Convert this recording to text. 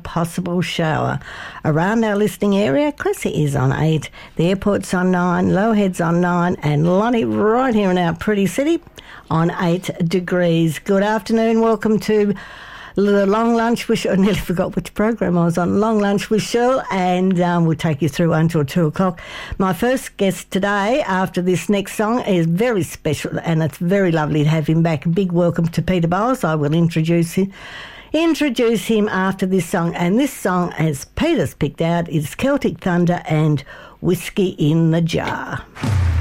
possible shower. Around our listening area, Cressy is on 8, the airport's on 9, Lowhead's on 9, and Lonnie right here in our pretty city on 8 degrees. Good afternoon, welcome to the Long Lunch with Shirl. I nearly forgot which program I was on. Long Lunch with Shirl, and we'll take you through until 2 o'clock. My first guest today, after this next song, is very special, and it's very lovely to have him back. A big welcome to Peter Bowles. I will introduce him after this song. And this song, as Peter's picked out, is Celtic Thunder and Whiskey in the Jar.